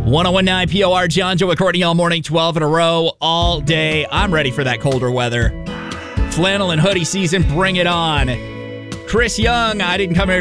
1019 POR, John, Joe, Courtney all morning, 12 in a row, all day. I'm ready for that colder weather. Flannel and hoodie season, bring it on. Chris Young, I didn't come here